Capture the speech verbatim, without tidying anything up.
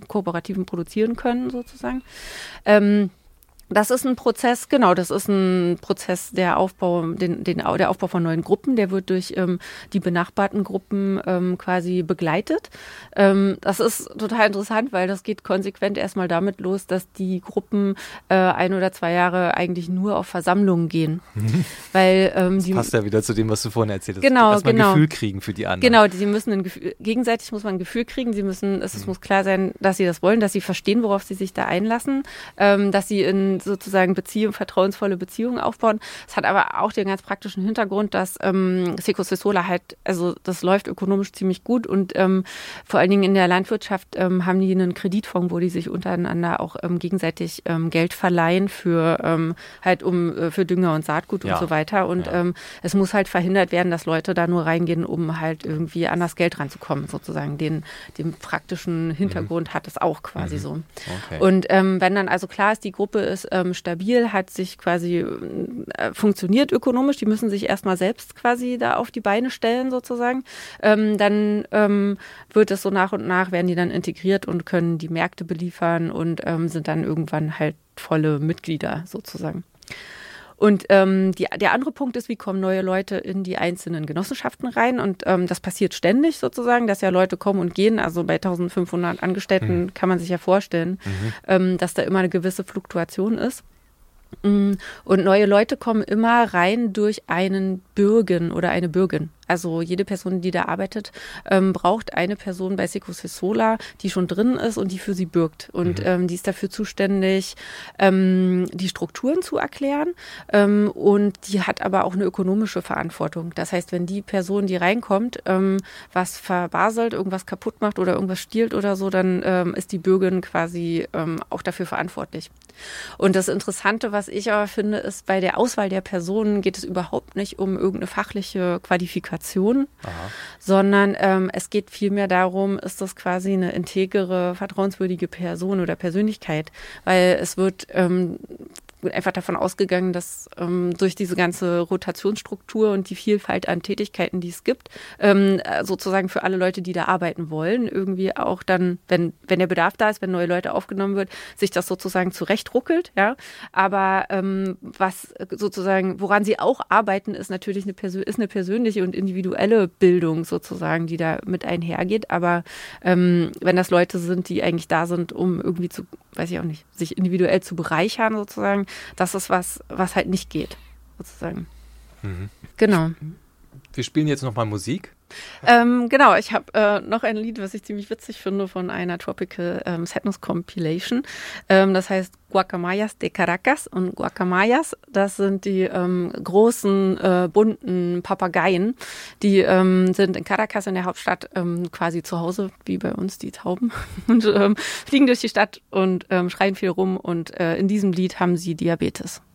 Kooperativen produzieren können, sozusagen. Ähm, Das ist ein Prozess, genau, das ist ein Prozess, der Aufbau, den, den, der Aufbau von neuen Gruppen, der wird durch ähm, die benachbarten Gruppen ähm, quasi begleitet. Ähm, das ist total interessant, weil das geht konsequent erstmal damit los, dass die Gruppen äh, ein oder zwei Jahre eigentlich nur auf Versammlungen gehen. Mhm. Weil, ähm, das die, passt ja wieder zu dem, was du vorhin erzählt hast. Genau, Erstmal genau. ein Gefühl kriegen für die anderen. Genau, sie müssen ein Gefühl, gegenseitig muss man ein Gefühl kriegen, sie müssen, es, es muss klar sein, dass sie das wollen, dass sie verstehen, worauf sie sich da einlassen, ähm, dass sie in sozusagen Beziehung, vertrauensvolle Beziehungen aufbauen. Es hat aber auch den ganz praktischen Hintergrund, dass ähm, Secos de Sola halt, also das läuft ökonomisch ziemlich gut und ähm, vor allen Dingen in der Landwirtschaft ähm, haben die einen Kreditfonds, wo die sich untereinander auch ähm, gegenseitig ähm, Geld verleihen für ähm, halt um äh, für Dünger und Saatgut ja. und so weiter. Und ja. ähm, es muss halt verhindert werden, dass Leute da nur reingehen, um halt irgendwie an das Geld ranzukommen, sozusagen. Den, den praktischen Hintergrund mhm. hat es auch quasi mhm. so. Okay. Und ähm, wenn dann also klar ist, die Gruppe ist ähm, stabil, hat sich quasi, äh, funktioniert ökonomisch, die müssen sich erstmal selbst quasi da auf die Beine stellen sozusagen, ähm, dann ähm, wird es so nach und nach, werden die dann integriert und können die Märkte beliefern und ähm, sind dann irgendwann halt volle Mitglieder sozusagen. Und ähm, die, der andere Punkt ist, wie kommen neue Leute in die einzelnen Genossenschaften rein? Und ähm, das passiert ständig sozusagen, dass ja Leute kommen und gehen. Also bei eintausendfünfhundert Angestellten mhm. kann man sich ja vorstellen, mhm. ähm, dass da immer eine gewisse Fluktuation ist. Und neue Leute kommen immer rein durch einen Bürgen oder eine Bürgin. Also jede Person, die da arbeitet, ähm, braucht eine Person bei Secos de Sola, die schon drin ist und die für sie bürgt. Und mhm. ähm, die ist dafür zuständig, ähm, die Strukturen zu erklären. Ähm, und die hat aber auch eine ökonomische Verantwortung. Das heißt, wenn die Person, die reinkommt, ähm, was verbaselt, irgendwas kaputt macht oder irgendwas stiehlt oder so, dann ähm, ist die Bürgerin quasi ähm, auch dafür verantwortlich. Und das Interessante, was ich aber finde, ist, bei der Auswahl der Personen geht es überhaupt nicht um irgendeine fachliche Qualifikation, Aha. sondern ähm, es geht vielmehr darum, ist das quasi eine integere, vertrauenswürdige Person oder Persönlichkeit, weil es wird ähm, einfach davon ausgegangen, dass ähm, durch diese ganze Rotationsstruktur und die Vielfalt an Tätigkeiten, die es gibt, ähm, sozusagen für alle Leute, die da arbeiten wollen, irgendwie auch dann, wenn wenn der Bedarf da ist, wenn neue Leute aufgenommen wird, sich das sozusagen zurechtruckelt, ja. Aber ähm, was sozusagen, woran sie auch arbeiten, ist natürlich eine, Persön- ist eine persönliche und individuelle Bildung sozusagen, die da mit einhergeht. Aber ähm, wenn das Leute sind, die eigentlich da sind, um irgendwie zu, weiß ich auch nicht, sich individuell zu bereichern sozusagen, das ist was, was halt nicht geht, sozusagen. Mhm. Genau. Wir spielen jetzt nochmal Musik. Ähm, genau, ich habe äh, noch ein Lied, was ich ziemlich witzig finde, von einer Tropical ähm, Sadness Compilation. Ähm, das heißt Guacamayas de Caracas. Und Guacamayas, das sind die ähm, großen, äh, bunten Papageien. Die ähm, sind in Caracas, in der Hauptstadt, ähm, quasi zu Hause, wie bei uns die Tauben. Und ähm, fliegen durch die Stadt und ähm, schreien viel rum. Und äh, in diesem Lied haben sie Diabetes.